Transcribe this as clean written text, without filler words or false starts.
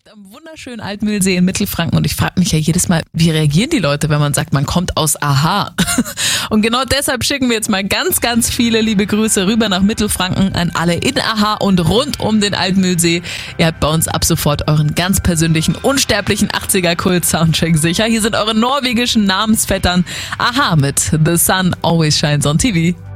direkt am wunderschönen Altmühlsee in Mittelfranken und ich frage mich ja jedes Mal, wie reagieren die Leute, wenn man sagt, man kommt aus Aha? Und genau deshalb schicken wir jetzt mal ganz, ganz viele liebe Grüße rüber nach Mittelfranken an alle in Aha und rund um den Altmühlsee. Ihr habt bei uns ab sofort euren ganz persönlichen, unsterblichen 80er-Kult-Soundtrack sicher. Hier sind eure norwegischen Namensvettern Aha mit The Sun Always Shines on TV.